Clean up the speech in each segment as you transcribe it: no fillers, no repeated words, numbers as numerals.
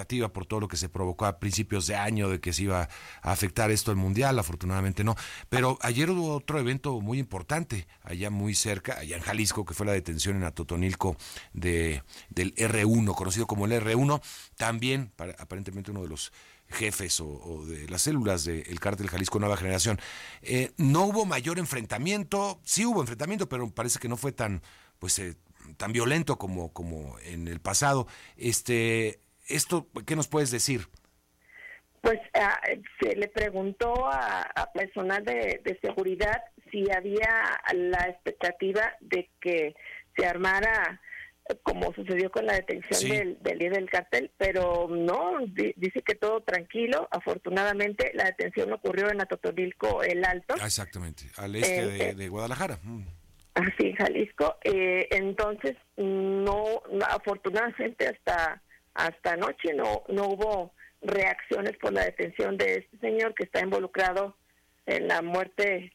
expectativa por todo lo que se provocó a principios de año de que se iba a afectar esto al Mundial, afortunadamente no. Pero ayer hubo otro evento muy importante, allá muy cerca, allá en Jalisco, que fue la detención en Atotonilco del R1, conocido como el R1, también aparentemente uno de los jefes o de las células del cártel Jalisco Nueva Generación. No hubo mayor enfrentamiento, sí hubo enfrentamiento, pero parece que no fue tan tan violento como en el pasado. Esto, ¿qué nos puedes decir? Pues se le preguntó a personal de seguridad si había la expectativa de que se armara como sucedió con la detención del líder del cártel, pero no, dice que todo tranquilo. Afortunadamente la detención ocurrió en Atotonilco el Alto. Exactamente, al este de Guadalajara. Así, Jalisco. Entonces, no, afortunadamente hasta anoche no hubo reacciones por la detención de este señor que está involucrado en la muerte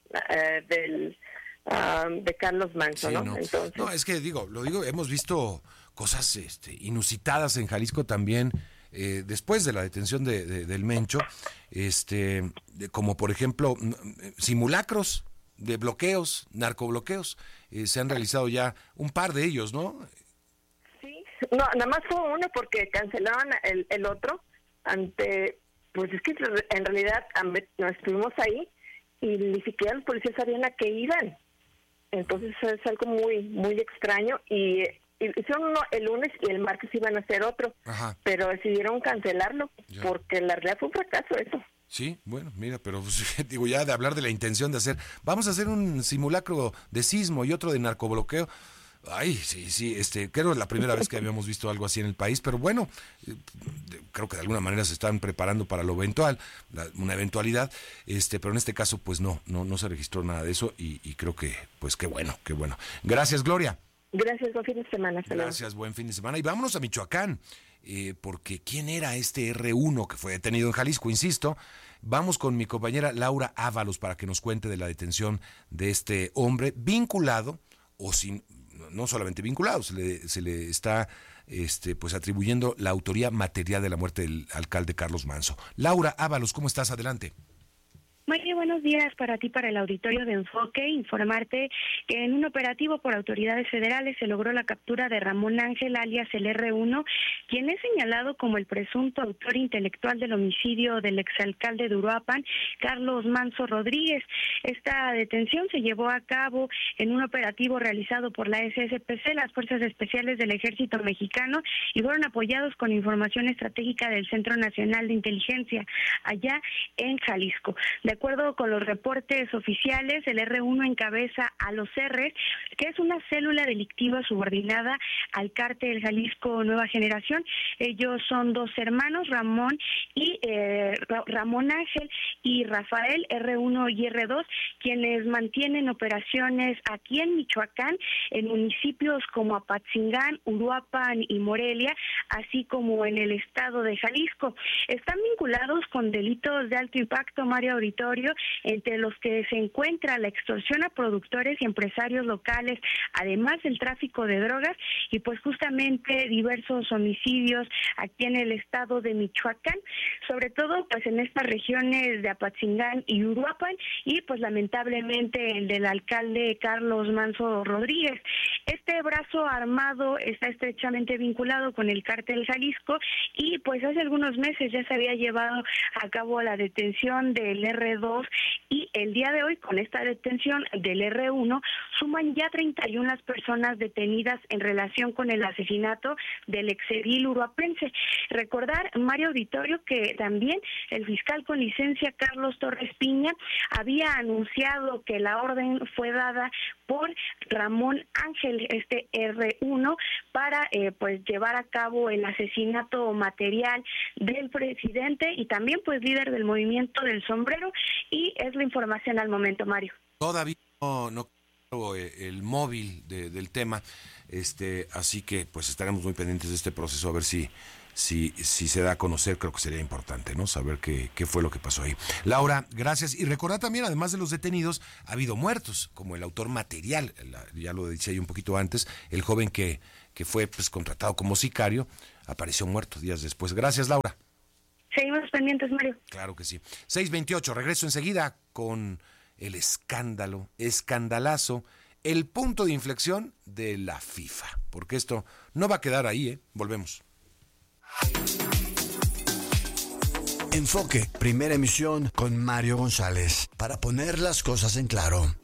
de Carlos Manso, sí, ¿no? Entonces, no, es que hemos visto cosas inusitadas en Jalisco también, después de la detención del Mencho, como por ejemplo simulacros de bloqueos, narcobloqueos, se han realizado ya un par de ellos, ¿no? Sí, no, nada más fue uno porque cancelaron el otro pues es que en realidad nos estuvimos ahí y ni siquiera los policías sabían a qué iban. Entonces es algo muy muy extraño y hicieron uno el lunes y el martes iban a hacer otro. Ajá. Pero decidieron cancelarlo porque en la realidad fue un fracaso eso. Sí, bueno, mira, pero digo, ya de hablar de la intención de vamos a hacer un simulacro de sismo y otro de narcobloqueo. Ay, sí, creo que es la primera vez que habíamos visto algo así en el país, pero bueno, creo que de alguna manera se están preparando para lo eventual, una eventualidad, pero en este caso pues no se registró nada de eso y creo que pues qué bueno. Gracias, Gloria. Gracias, buen fin de semana. Gracias, buen fin de semana. Y vámonos a Michoacán, porque ¿quién era este R1 que fue detenido en Jalisco? Insisto, vamos con mi compañera Laura Ábalos para que nos cuente de la detención de este hombre vinculado, no solamente vinculado, se le está pues atribuyendo la autoría material de la muerte del alcalde Carlos Manso. Laura Ábalos, ¿cómo estás? Adelante. Muy buenos días para ti, para el auditorio de Enfoque. Informarte que en un operativo por autoridades federales se logró la captura de Ramón Ángel, alias el R1, quien es señalado como el presunto autor intelectual del homicidio del exalcalde de Uruapan, Carlos Manso Rodríguez. Esta detención se llevó a cabo en un operativo realizado por la SSPC, las Fuerzas Especiales del Ejército Mexicano, y fueron apoyados con información estratégica del Centro Nacional de Inteligencia, allá en Jalisco. De acuerdo con los reportes oficiales, el R1 encabeza a los R's, que es una célula delictiva subordinada al cártel Jalisco Nueva Generación. Ellos son dos hermanos, Ramón Ángel y Rafael, R1 y R2, quienes mantienen operaciones aquí en Michoacán, en municipios como Apatzingán, Uruapan y Morelia, así como en el estado de Jalisco. Están vinculados con delitos de alto impacto, Mario Auditorio, entre los que se encuentra la extorsión a productores y empresarios locales, además del tráfico de drogas y pues justamente diversos homicidios aquí en el estado de Michoacán, sobre todo pues en estas regiones de Apatzingán y Uruapan, y pues lamentablemente el del alcalde Carlos Manso Rodríguez. Este brazo armado está estrechamente vinculado con el cártel Jalisco y pues hace algunos meses ya se había llevado a cabo la detención del R2 y el día de hoy con esta detención del R1 suman ya 31 las personas detenidas en relación con el asesinato del exedil uruapense. Recordar, Mario Auditorio, que también el fiscal con licencia Carlos Torres Piña había anunciado que la orden fue dada por Ramón Ángel, este R1, para pues llevar a cabo el asesinato material del presidente y también pues líder del movimiento del sombrero, y es la información al momento, Mario. Todavía no el móvil del tema, así que pues estaremos muy pendientes de este proceso a ver si se da a conocer. Creo que sería importante, ¿no? Saber qué fue lo que pasó ahí. Laura, gracias. Y recordar también, además de los detenidos, ha habido muertos, como el autor material, ya lo decía yo un poquito antes, el joven que que fue pues contratado como sicario, apareció muerto días después. Gracias, Laura. Seguimos pendientes, Mario. Claro que sí. 6:28, regreso enseguida con el escandalazo, el punto de inflexión de la FIFA, porque esto no va a quedar ahí, Volvemos. Enfoque, primera emisión con Mario González, para poner las cosas en claro.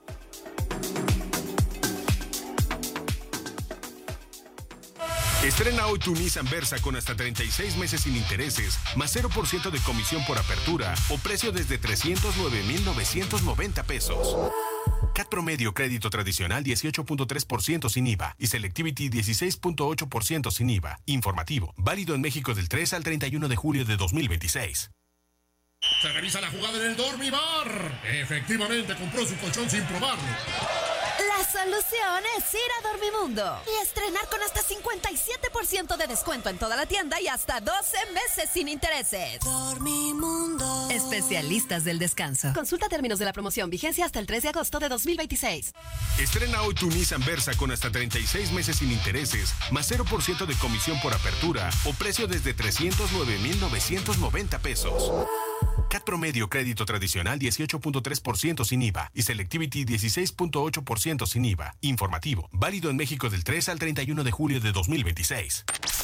Estrena hoy tu Nissan Versa con hasta 36 meses sin intereses, más 0% de comisión por apertura o precio desde 309,990 pesos. CAT promedio crédito tradicional 18.3% sin IVA y Selectivity 16.8% sin IVA. Informativo, válido en México del 3 al 31 de julio de 2026. Se revisa la jugada en el Dormibar. Efectivamente compró su colchón sin probarlo. La solución es ir a Dormimundo y estrenar con hasta 57% de descuento en toda la tienda y hasta 12 meses sin intereses. Dormimundo. Especialistas del descanso. Consulta términos de la promoción. Vigencia hasta el 3 de agosto de 2026. Estrena hoy tu Nissan Versa con hasta 36 meses sin intereses, más 0% de comisión por apertura o precio desde 309,990 pesos. CAT promedio crédito tradicional 18.3% sin IVA y Selectivity 16.8% sin IVA. Informativo, válido en México del 3 al 31 de julio de 2026.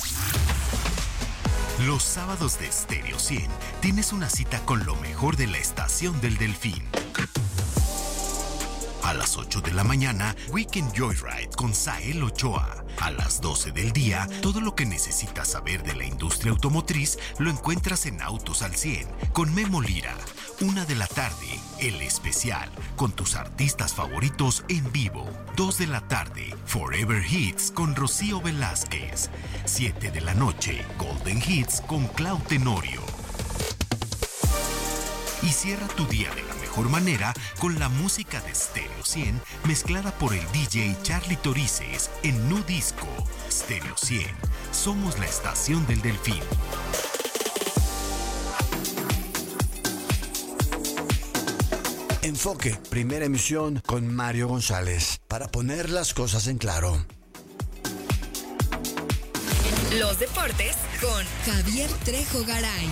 Los sábados de Stereo 100 tienes una cita con lo mejor de la Estación del Delfín. A las 8 de la mañana, Weekend Joyride con Sael Ochoa. A las 12 del día, todo lo que necesitas saber de la industria automotriz lo encuentras en Autos al 100 con Memo Lira. 1 de la tarde, El Especial, con tus artistas favoritos en vivo. 2 de la tarde, Forever Hits con Rocío Velázquez. 7 de la noche, Golden Hits con Clau Tenorio. Y cierra tu día de la mejor manera con la música de Stereo 100 mezclada por el DJ Charlie Torices en Nu Disco. Stereo 100, somos la estación del Delfín. Enfoque, primera emisión con Mario González, para poner las cosas en claro. Los deportes con Javier Trejo Garay.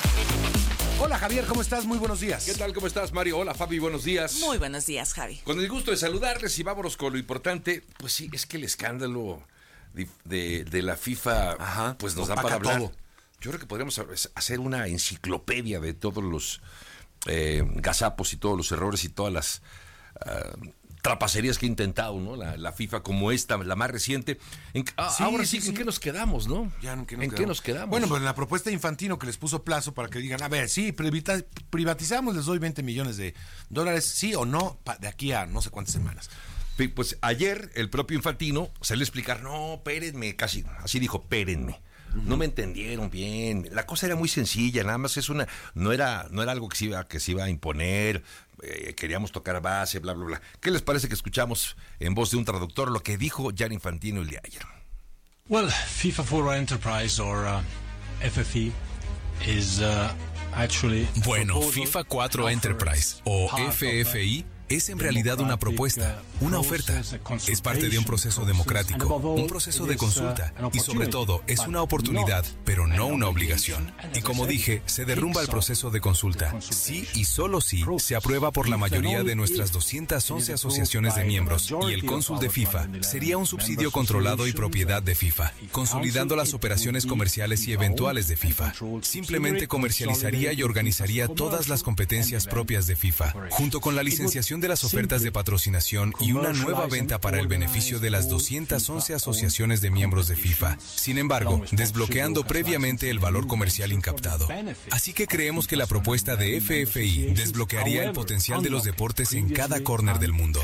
Hola Javier, ¿cómo estás? Muy buenos días. ¿Qué tal? ¿Cómo estás, Mario? Hola, Fabi, buenos días. Muy buenos días, Javi. Con el gusto de saludarles y vámonos con lo importante. Pues sí, es que el escándalo de la FIFA pues nos da para hablar. Todo. Yo creo que podríamos hacer una enciclopedia de todos los gazapos y todos los errores y todas las trapacerías que ha intentado, ¿no? La FIFA, como esta, la más reciente. Ahora sí, ¿en qué nos quedamos, no? Ya, ¿en qué nos quedamos? Bueno, pues en la propuesta de Infantino, que les puso plazo para que digan, a ver, sí, privatizamos, les doy $20 millones, sí o no, de aquí a no sé cuántas semanas. Pues ayer el propio Infantino salió a explicar, no, espérenme, casi, así dijo, espérenme. No me entendieron bien. La cosa era muy sencilla, nada más no era algo que se iba a imponer. Queríamos tocar base, bla, bla, bla. ¿Qué les parece que escuchamos en voz de un traductor lo que dijo Gianni Infantino el día de ayer? Well, FIFA for Enterprise or FFE is actually. Bueno, FIFA 4 Enterprise o FFI es en realidad una propuesta, una oferta. Es parte de un proceso democrático, un proceso de consulta y sobre todo es una oportunidad, pero no una obligación. Y como dije, se derrumba el proceso de consulta. Sí y solo sí se aprueba por la mayoría de nuestras 211 asociaciones de miembros y el cónsul de FIFA sería un subsidio controlado y propiedad de FIFA, consolidando las operaciones comerciales y eventuales de FIFA. Simplemente comercializaría y organizaría todas las competencias propias de FIFA, junto con la licenciación de las ofertas de patrocinación y una nueva venta para el beneficio de las 211 asociaciones de miembros de FIFA. Sin embargo, desbloqueando previamente el valor comercial incaptado. Así que creemos que la propuesta de FFI desbloquearía el potencial de los deportes en cada córner del mundo.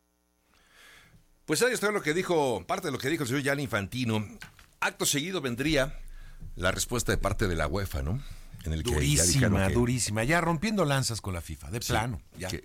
Pues ahí está parte de lo que dijo el señor Gianni Infantino. Acto seguido vendría la respuesta de parte de la UEFA, ¿no? En el que durísima, ya rompiendo lanzas con la FIFA, de plano. Ya. Que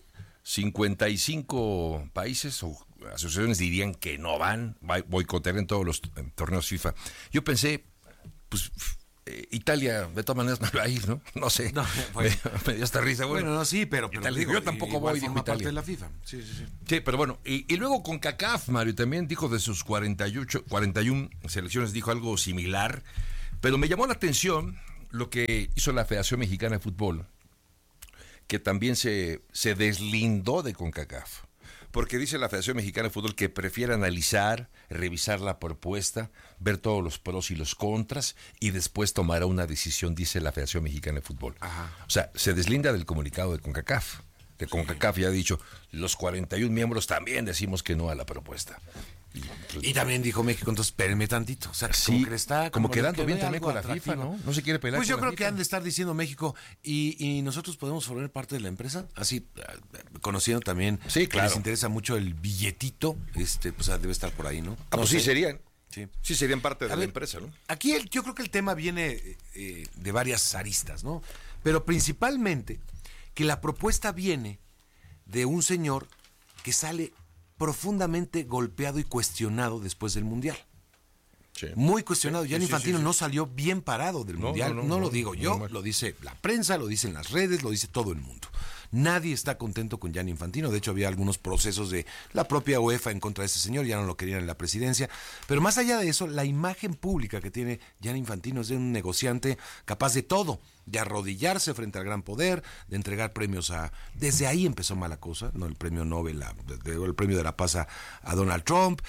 55 países o asociaciones dirían que no boicotearían todos los torneos FIFA. Yo pensé, pues Italia de todas maneras no va a ir, ¿no? No sé. No, bueno. Me dio esta risa. Bueno, no, sí, pero digo, yo tampoco voy, dijo Italia. Parte de la FIFA. Sí. Sí, pero bueno, y luego CONCACAF, Mario, también dijo de sus 41 selecciones, dijo algo similar, pero me llamó la atención lo que hizo la Federación Mexicana de Fútbol, que también se deslindó de CONCACAF. Porque dice la Federación Mexicana de Fútbol que prefiere analizar, revisar la propuesta, ver todos los pros y los contras y después tomará una decisión, dice la Federación Mexicana de Fútbol. Ajá. O sea, se deslinda del comunicado de CONCACAF. Que CONCACAF ya ha dicho, los 41 miembros también decimos que no a la propuesta. Y también dijo México, entonces espérenme tantito. O sea, sí, como quedando bien también con la FIFA, ¿no? No se quiere pelear pues con yo creo FIFA. que han de estar diciendo México, y nosotros podemos formar parte de la empresa, así, conociendo también sí, claro, que les interesa mucho el billetito, pues debe estar por ahí, ¿no? Pues sí serían. Sí serían parte de la empresa, ¿no? Aquí yo creo que el tema viene de varias aristas, ¿no? Pero principalmente que la propuesta viene de un señor que sale profundamente golpeado y cuestionado después del Mundial. Sí. Muy cuestionado. Gianni Infantino no salió bien parado del Mundial. No lo digo yo, lo dice la prensa, lo dicen las redes, lo dice todo el mundo. Nadie está contento con Gianni Infantino. De hecho, había algunos procesos de la propia UEFA en contra de ese señor. Ya no lo querían en la presidencia. Pero más allá de eso, la imagen pública que tiene Gianni Infantino es de un negociante capaz de todo. De arrodillarse frente al gran poder, de entregar premios a... Desde ahí empezó mala cosa, ¿no? El premio Nobel, el premio de la paz a Donald Trump,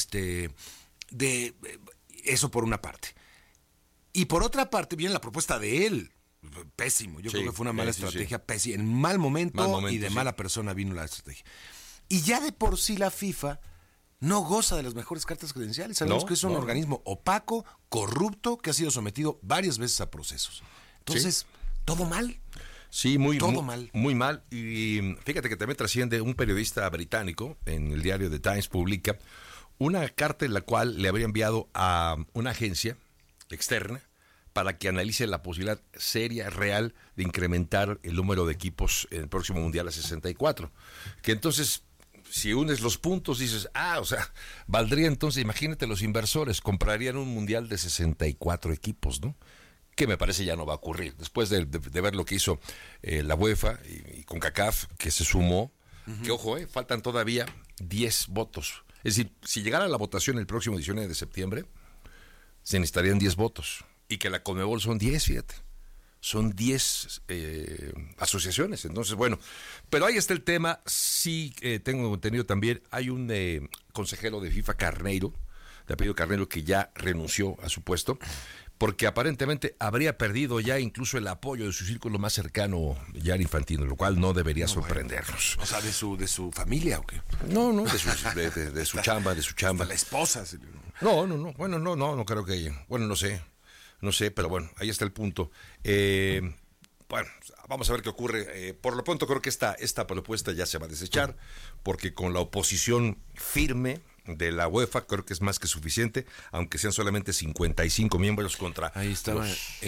de eso por una parte. Y por otra parte viene la propuesta de él. Pésimo, yo creo que fue una mala estrategia, pésima, en mal momento y de mala persona vino la estrategia. Y ya de por sí la FIFA no goza de las mejores cartas credenciales. Sabemos que es un organismo opaco, corrupto, que ha sido sometido varias veces a procesos. Entonces, todo mal. Sí, muy mal. Muy mal. Y fíjate que también trasciende un periodista británico en el diario The Times, publica una carta en la cual le habría enviado a una agencia externa para que analice la posibilidad seria, real, de incrementar el número de equipos en el próximo Mundial a 64. Que entonces, si unes los puntos, dices, o sea, valdría entonces, imagínate, los inversores comprarían un Mundial de 64 equipos, ¿no? Que me parece ya no va a ocurrir. Después de ver lo que hizo la UEFA y CONCACAF, que se sumó, que ojo, faltan todavía 10 votos. Es decir, si llegara la votación el próximo 19 de septiembre, se necesitarían 10 votos. Y que la CONMEBOL son 10, fíjate. Son 10 asociaciones. Entonces, bueno, pero ahí está el tema. Sí, tengo entendido también, hay un consejero de FIFA, Carneiro, de apellido Carneiro, que ya renunció a su puesto, porque aparentemente habría perdido ya incluso el apoyo de su círculo más cercano, Gianni Infantino, lo cual no debería sorprendernos. O sea, ¿de su familia o qué? No, de su chamba, de su chamba. De la esposa. No, bueno, no creo que ella. Bueno, no sé, pero bueno, ahí está el punto. Bueno, vamos a ver qué ocurre. Por lo pronto creo que esta propuesta ya se va a desechar, porque con la oposición firme de la UEFA creo que es más que suficiente, aunque sean solamente 55 miembros contra ahí estaba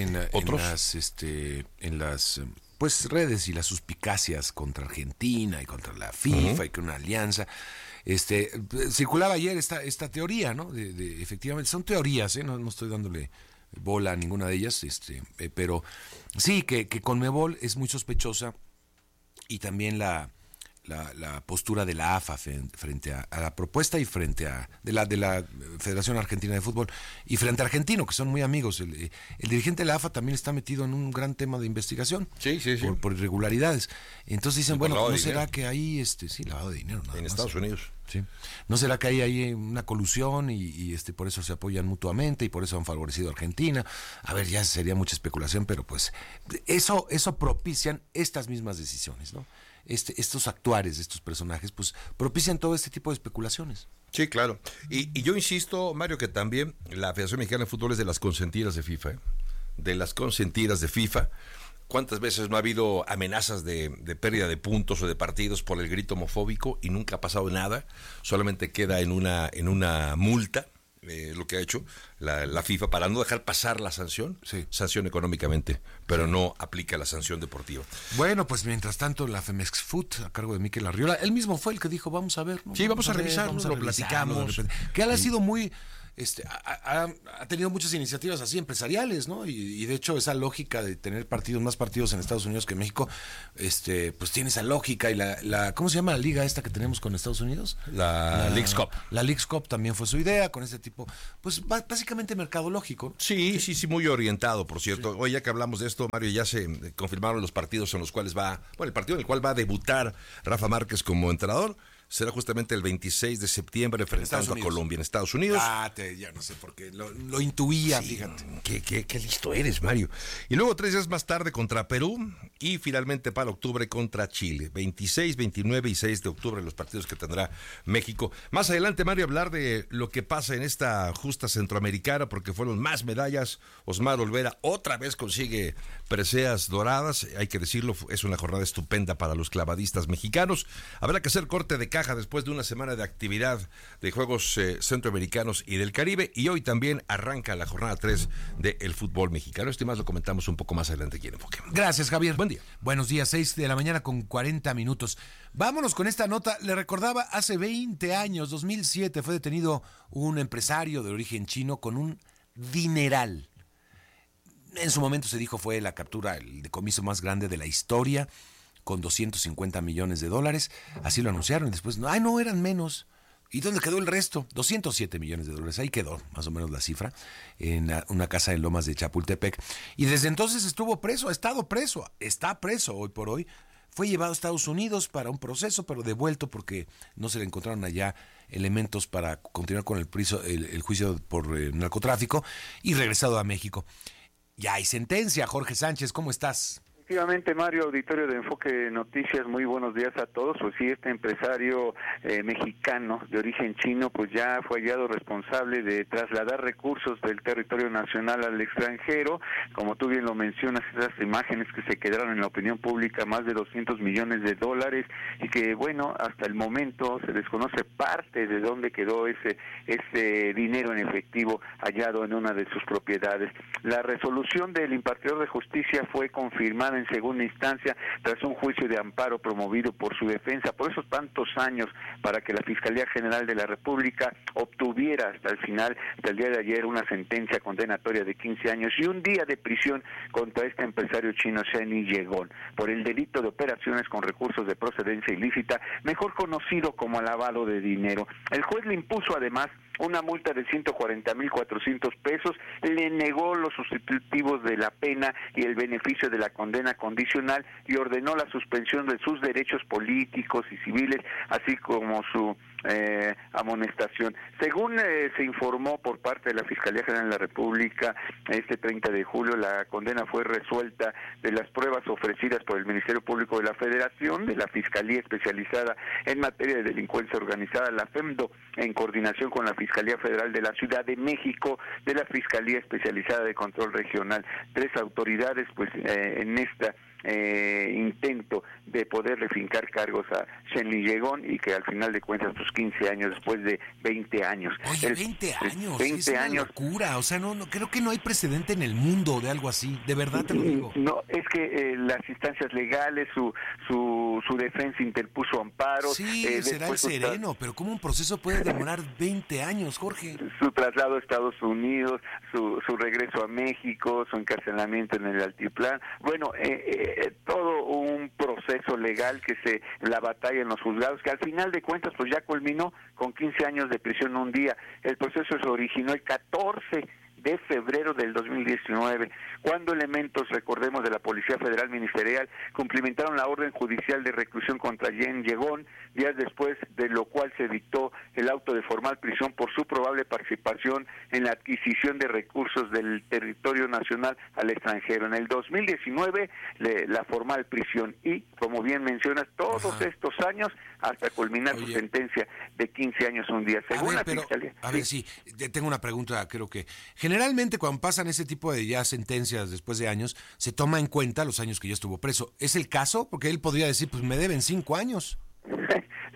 en las pues redes y las suspicacias contra Argentina y contra la FIFA y con una alianza. Circulaba ayer esta teoría, ¿no? De efectivamente son teorías, no estoy dándole bola a ninguna de ellas, pero sí que CONMEBOL es muy sospechosa, y también la postura de la AFA frente a la propuesta y frente a de la Federación Argentina de Fútbol y frente a Argentino, que son muy amigos. El dirigente de la AFA también está metido en un gran tema de investigación por irregularidades. Entonces dicen, bueno, ¿no será que hay lavado de dinero? En Estados Unidos. Sí. ¿No será que hay una colusión y por eso se apoyan mutuamente y por eso han favorecido a Argentina? A ver, ya sería mucha especulación, pero pues eso propician estas mismas decisiones, ¿no? Estos actuares de estos personajes pues propician todo este tipo de especulaciones. Sí, claro. Y yo insisto, Mario, que también la Federación Mexicana de Fútbol es de las consentidas de FIFA, de las consentidas de FIFA. ¿Cuántas veces no ha habido amenazas de pérdida de puntos o de partidos por el grito homofóbico y nunca ha pasado nada? Solamente queda en una multa, lo que ha hecho la FIFA para no dejar pasar la sanción, sanción económicamente, pero no aplica la sanción deportiva. Bueno, pues mientras tanto la Femexfoot, a cargo de Mikel Arriola, él mismo fue el que dijo, vamos a ver, ¿no? Sí, vamos a revisarlo, lo platicamos. Que él ha sido muy ha tenido muchas iniciativas así empresariales, ¿no? Y de hecho esa lógica de tener más partidos en Estados Unidos que en México, pues tiene esa lógica. Y ¿cómo se llama la liga esta que tenemos con Estados Unidos? La Leagues Cup. La Leagues Cup también fue su idea, con este tipo, pues básicamente mercadológico. Sí, muy orientado, por cierto. Sí. Hoy ya que hablamos de esto, Mario, ya se confirmaron los partidos en los cuales el partido en el cual va a debutar Rafa Márquez como entrenador. Será justamente el 26 de septiembre enfrentando a Colombia en Estados Unidos. Ya no sé por qué, lo intuía, sí, fíjate. Qué listo eres, Mario. Y luego 3 días más tarde contra Perú y finalmente para octubre contra Chile. 26, 29 y 6 de octubre los partidos que tendrá México. Más adelante, Mario, hablar de lo que pasa en esta justa centroamericana porque fueron más medallas. Osmar Olvera otra vez consigue preseas doradas. Hay que decirlo, es una jornada estupenda para los clavadistas mexicanos. Habrá que hacer corte de caja después de una semana de actividad de Juegos Centroamericanos y del Caribe, y hoy también arranca la jornada 3 del fútbol mexicano. Esto y más lo comentamos un poco más adelante aquí en Enfoque. Gracias, Javier. Buen día. Buenos días, 6 de la mañana con 40 minutos. Vámonos con esta nota. Le recordaba, hace 20 años, 2007, fue detenido un empresario de origen chino con un dineral. En su momento se dijo fue la captura, el decomiso más grande de la historia, con $250 millones. Así lo anunciaron y después, no, eran menos. ¿Y dónde quedó el resto? $207 millones. Ahí quedó más o menos la cifra, en una casa en Lomas de Chapultepec. Y desde entonces estuvo preso, está preso hoy por hoy. Fue llevado a Estados Unidos para un proceso, pero devuelto porque no se le encontraron allá elementos para continuar con el juicio por narcotráfico, y regresado a México. Ya hay sentencia. Jorge Sánchez, ¿cómo estás? Efectivamente, Mario, auditorio de Enfoque Noticias, muy buenos días a todos. Pues sí, este empresario mexicano de origen chino, pues ya fue hallado responsable de trasladar recursos del territorio nacional al extranjero. Como tú bien lo mencionas, esas imágenes que se quedaron en la opinión pública, más de $200 millones, y que, bueno, hasta el momento se desconoce parte de dónde quedó ese dinero en efectivo hallado en una de sus propiedades. La resolución del impartidor de justicia fue confirmada en segunda instancia tras un juicio de amparo promovido por su defensa por esos tantos años, para que la Fiscalía General de la República obtuviera hasta el final del día de ayer una sentencia condenatoria de 15 años y un día de prisión contra este empresario chino Shen Yigong por el delito de operaciones con recursos de procedencia ilícita, mejor conocido como lavado de dinero. El juez le impuso además una multa de 140,400 pesos, le negó los sustitutivos de la pena y el beneficio de la condena condicional y ordenó la suspensión de sus derechos políticos y civiles, así como su amonestación. Según se informó por parte de la Fiscalía General de la República, este 30 de julio la condena fue resuelta de las pruebas ofrecidas por el Ministerio Público de la Federación, de la Fiscalía Especializada en Materia de Delincuencia Organizada, la FEMDO, en coordinación con la Fiscalía Federal de la Ciudad de México, de la Fiscalía Especializada de Control Regional. 3 autoridades, pues, en esta intento de poder refincar cargos a Shen Yigong, y que al final de cuentas, pues 15 años después de 20 años. Oye, 20 años, 20 es una años. locura, o sea, no, creo que no hay precedente en el mundo de algo así, de verdad te lo digo. No, es que las instancias legales, su defensa interpuso amparos. Sí, será el sereno, pero ¿cómo un proceso puede demorar 20 años, Jorge? Su traslado a Estados Unidos, su regreso a México, su encarcelamiento en el altiplano, bueno, todo un proceso legal la batalla en los juzgados, que al final de cuentas pues ya culminó con 15 años de prisión un día. El proceso se originó el 14 de febrero del 2019, cuando elementos, recordemos, de la Policía Federal Ministerial cumplimentaron la orden judicial de reclusión contra Shen Yigong, días después de lo cual se dictó el auto de formal prisión por su probable participación en la adquisición de recursos del territorio nacional al extranjero. En el 2019, la formal prisión y, como bien mencionas, todos estos años hasta culminar su sentencia de 15 años un día, según la Fiscalía. A ver, sí, tengo una pregunta, creo que generalmente cuando pasan ese tipo de ya sentencias después de años, se toma en cuenta los años que ya estuvo preso. ¿Es el caso? Porque él podría decir, pues me deben 5 años.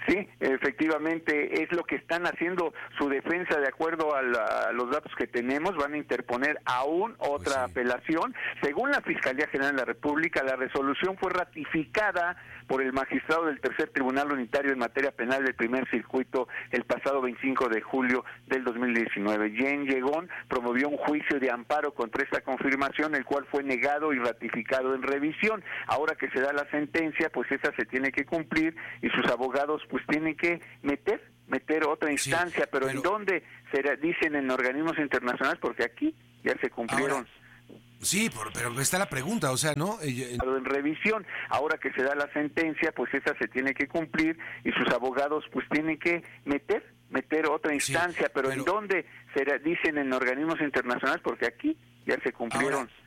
Sí, efectivamente es lo que están haciendo su defensa de acuerdo a los datos que tenemos. Van a interponer aún otra apelación. Según la Fiscalía General de la República, la resolución fue ratificada por el magistrado del Tercer Tribunal Unitario en materia penal del Primer Circuito el pasado 25 de julio del 2019. Jen Yegón promovió un juicio de amparo contra esta confirmación, el cual fue negado y ratificado en revisión. Ahora que se da la sentencia, pues esa se tiene que cumplir y sus abogados pues tienen que meter otra instancia, pero ¿en dónde? Dicen en organismos internacionales, porque aquí ya se cumplieron. Ahora, sí, pero está la pregunta, o sea, ¿no? En revisión, ahora que se da la sentencia, pues esa se tiene que cumplir y sus abogados pues tienen que meter otra instancia, pero ¿en dónde? Dicen en organismos internacionales, porque aquí ya se cumplieron. Ahora,